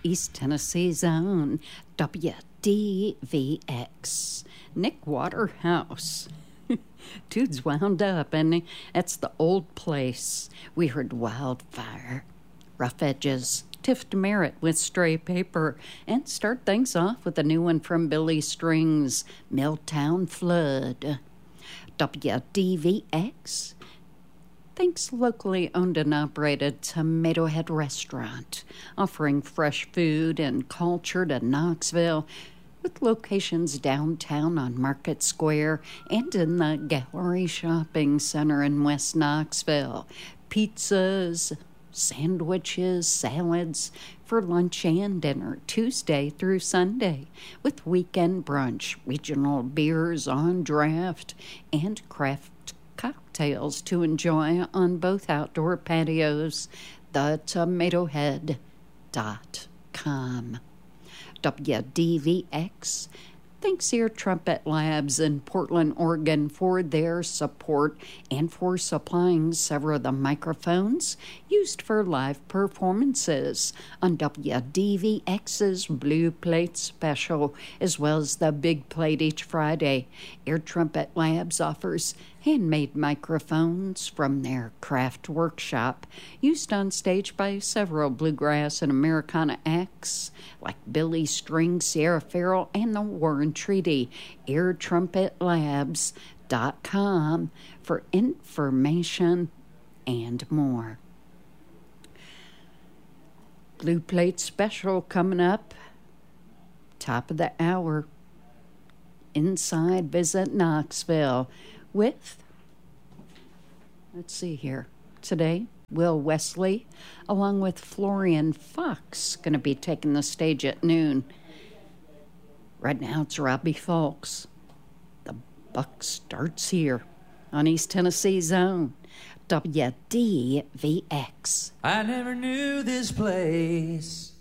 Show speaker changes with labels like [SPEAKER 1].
[SPEAKER 1] East Tennessee's own WDVX. Nick Waterhouse. Dude's wound up, and that's the old place. We heard Wildfire, Rough Edges, Tiff Merritt with Stray Paper, and start things off with a new one from Billy Strings, Milltown Flood. WDVX thanks locally owned and operated Tomato Head Restaurant, offering fresh food and culture to Knoxville, with locations downtown on Market Square and in the Gallery Shopping Center in West Knoxville. Pizzas, sandwiches, salads for lunch and dinner Tuesday through Sunday, with weekend brunch, regional beers on draft, and craft cocktails to enjoy on both outdoor patios. TheTomatoHead.com. WDVX thanks Ear Trumpet Labs in Portland, Oregon for their support and for supplying several of the microphones used for live performances on WDVX's Blue Plate Special, as well as the Big Plate each Friday. Ear Trumpet Labs offers handmade microphones from their craft workshop, used on stage by several bluegrass and Americana acts like Billy Strings, Sierra Farrell, and the Warren Treaty. EarTrumpetLabs.com for information and more. Blue Plate Special coming up, top of the hour. Inside Visit Knoxville with, let's see here, today, Will Wesley, along with Florian Fox, going to be taking the stage at noon. Right now, it's Robbie Fulks. The buck starts here on East Tennessee's own WDVX.
[SPEAKER 2] I never knew this place